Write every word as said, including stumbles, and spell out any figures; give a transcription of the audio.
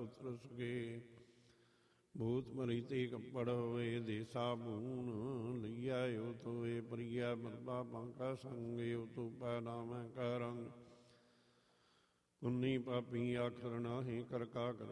ਸਤਰ ਸੁਗੇ। ਭੂਤ ਮਰੀ ਤੇ ਕੱਪੜ ਹੋਏ ਦੇ ਸਾਬੂਨ ਲਈਆ ਓ ਤੋਏ ਪ੍ਰਿਆ ਮਰਬਾ ਬਾਂਕਾ ਸੰਗੇ ਓ ਤੂੰ ਪੈਦਾ ਮੈਂ ਕੈ ਰੰਗ। ਪੁੰਨੀ ਪਾਪੀ ਆਖਰ ਨਾਹੀਂ ਕਰ ਕਾ ਕਰ